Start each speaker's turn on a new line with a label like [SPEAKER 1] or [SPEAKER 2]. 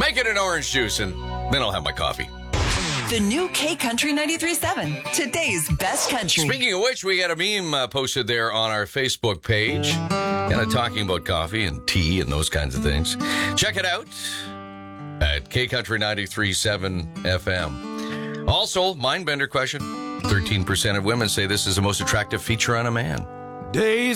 [SPEAKER 1] Make it an orange juice, and then I'll have my coffee.
[SPEAKER 2] The new K Country 93.7, today's best country.
[SPEAKER 1] Speaking of which, we got a meme posted there on our Facebook page, kind of talking about coffee and tea and those kinds of things. Check it out at K Country 93.7 FM. Also, mind bender question. 13% of women say this is the most attractive feature on a man.
[SPEAKER 3] Days